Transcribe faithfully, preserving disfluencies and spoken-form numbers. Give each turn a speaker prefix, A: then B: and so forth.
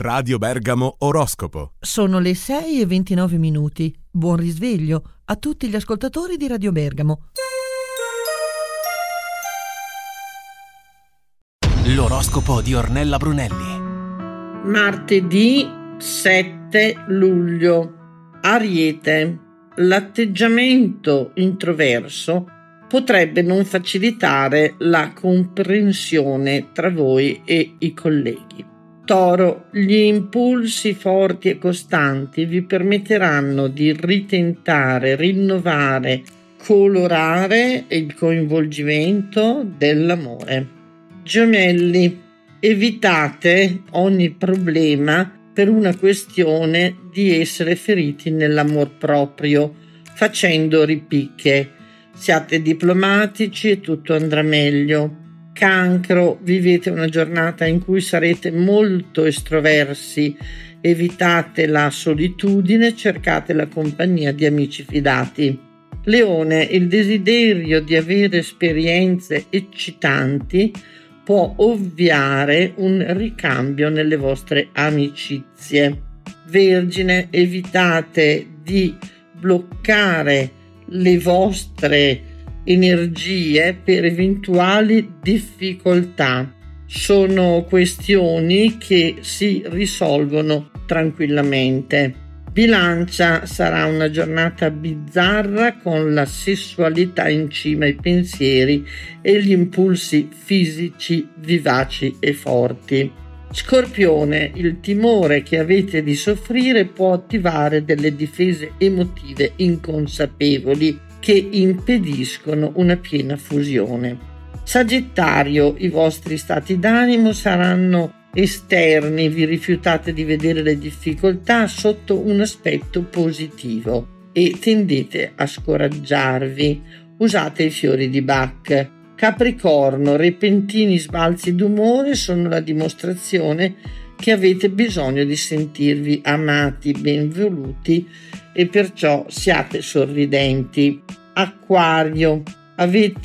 A: Radio Bergamo Oroscopo.
B: Sono le sei e ventinove minuti. Buon risveglio a tutti gli ascoltatori di Radio Bergamo.
C: L'oroscopo di Ornella Brunelli.
D: Martedì sette luglio. Ariete. L'atteggiamento introverso potrebbe non facilitare la comprensione tra voi e i colleghi. Toro, gli impulsi forti e costanti vi permetteranno di ritentare, rinnovare, colorare il coinvolgimento dell'amore. Gemelli, evitate ogni problema per una questione di essere feriti nell'amor proprio, facendo ripicche. Siate diplomatici e tutto andrà meglio. Cancro, vivete una giornata in cui sarete molto estroversi, evitate la solitudine, cercate la compagnia di amici fidati. Leone, il desiderio di avere esperienze eccitanti può ovviare un ricambio nelle vostre amicizie. Vergine, evitate di bloccare le vostre energie per eventuali difficoltà. Sono questioni che si risolvono tranquillamente. Bilancia, sarà una giornata bizzarra con la sessualità in cima ai pensieri e gli impulsi fisici vivaci e forti. Scorpione, il timore che avete di soffrire può attivare delle difese emotive inconsapevoli che impediscono una piena fusione. Sagittario, i vostri stati d'animo saranno esterni, vi rifiutate di vedere le difficoltà sotto un aspetto positivo e tendete a scoraggiarvi. Usate i fiori di Bach. Capricorno, repentini sbalzi d'umore sono la dimostrazione che avete bisogno di sentirvi amati, benvoluti e perciò siate sorridenti. Acquario, avete